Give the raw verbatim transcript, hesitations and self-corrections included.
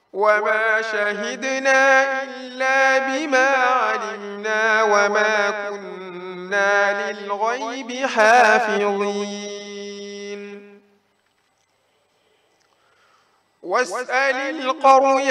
وما شهدنا إلا بما علمنا وما كنا للغيب حافظين. واسأل القرية